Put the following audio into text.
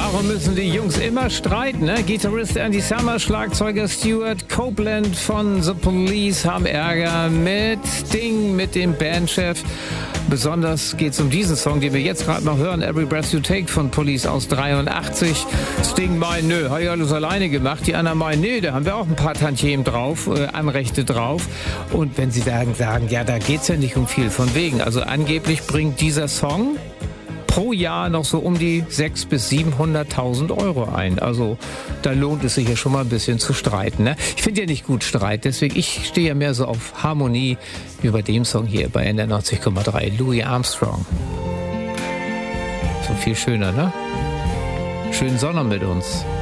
Darum müssen die Jungs immer streiten, ne? Gitarrist Andy Summers, Schlagzeuger Stuart Copeland von The Police haben Ärger mit Sting, mit dem Bandchef. Besonders geht es um diesen Song, den wir jetzt gerade noch hören, Every Breath You Take von Police aus 83. Sting meint, nö, habe ich alles alleine gemacht. Die anderen meinen, nö, da haben wir auch ein paar Tantiemen drauf, Anrechte drauf. Und wenn sie dann sagen, ja, da geht's ja nicht um viel, von wegen. Also angeblich bringt dieser Song pro Jahr noch so um die 600.000 bis 700.000 Euro ein. Also da lohnt es sich ja schon mal ein bisschen zu streiten. Ne? Ich finde ja nicht gut Streit, deswegen ich stehe ja mehr so auf Harmonie wie bei dem Song hier bei NDR 90,3, Louis Armstrong. So viel schöner, ne? Schönen Sommer mit uns.